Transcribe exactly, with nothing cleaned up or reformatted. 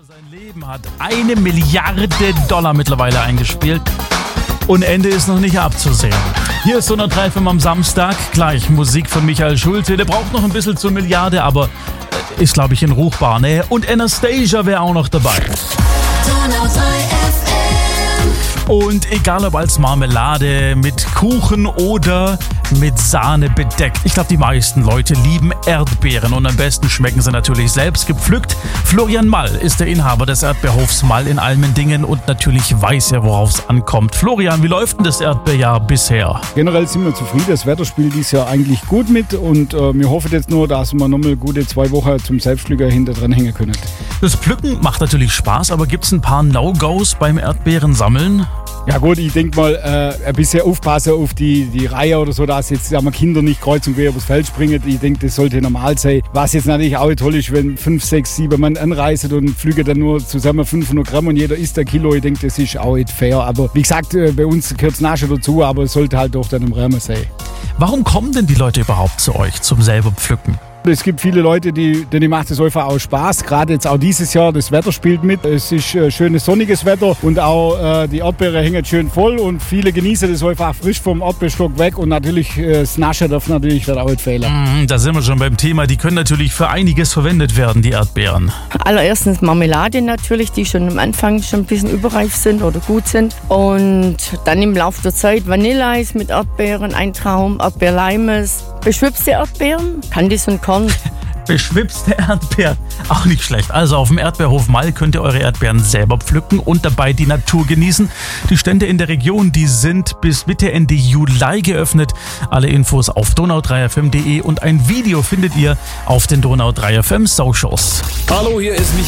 Sein Leben hat eine Milliarde Dollar mittlerweile eingespielt und Ende ist noch nicht abzusehen. Hier ist Donau drei F M am Samstag, gleich Musik von Michael Schulte. Der braucht noch ein bisschen zur Milliarde, aber ist, glaube ich, in ruchbarer Nähe. Und Anastasia wäre auch noch dabei. Donau drei F M. Und egal ob als Marmelade, mit Kuchen oder mit Sahne bedeckt. Ich glaube, die meisten Leute lieben Erdbeeren und am besten schmecken sie natürlich selbst gepflückt. Florian Mall ist der Inhaber des Erdbeerhofs Mall in Almendingen und natürlich weiß er, worauf es ankommt. Florian, wie läuft denn das Erdbeerjahr bisher? Generell sind wir zufrieden. Das Wetter spielt dieses Jahr eigentlich gut mit und äh, wir hoffen jetzt nur, dass wir nochmal gute zwei Wochen zum Selbstpflücker hinter dran hängen können. Das Pflücken macht natürlich Spaß, aber gibt es ein paar No-Gos beim Erdbeerensammeln? Ja gut, ich denke mal, äh, ein bisschen aufpassen auf die, die Reihe oder so, dass jetzt sagen wir, Kinder nicht kreuz und quer übers Feld springen. Ich denke, das sollte normal sein. Was jetzt natürlich auch toll ist, wenn fünf, sechs, sieben Mann anreisen und pflügen dann nur zusammen fünfhundert Gramm und jeder isst ein Kilo. Ich denke, das ist auch nicht fair. Aber wie gesagt, äh, bei uns gehört es nachher dazu, aber es sollte halt doch dann im Rahmen sein. Warum kommen denn die Leute überhaupt zu euch zum selber Pflücken? Es gibt viele Leute, die, denen macht es einfach auch Spaß. Gerade jetzt auch dieses Jahr, das Wetter spielt mit. Es ist äh, schönes sonniges Wetter und auch äh, die Erdbeere hängen schön voll und viele genießen das einfach frisch vom Erdbeerstock weg und natürlich äh, das Naschen darf natürlich auch nicht fehlen. Mm, da sind wir schon beim Thema. Die können natürlich für einiges verwendet werden, die Erdbeeren. Allererstens Marmelade natürlich, die schon am Anfang schon ein bisschen überreif sind oder gut sind. Und dann im Laufe der Zeit Vanilleeis mit Erdbeeren, ein Traum, Erdbeerleimes, beschwipste Erdbeeren, Candice und Korn. Beschwipste Erdbeeren, auch nicht schlecht. Also auf dem Erdbeerhof Mall könnt ihr eure Erdbeeren selber pflücken und dabei die Natur genießen. Die Stände in der Region, die sind bis Mitte, Ende Juli geöffnet. Alle Infos auf donau drei f m punkt de und ein Video findet ihr auf den Donau drei F M Socials. Hallo, hier ist Michael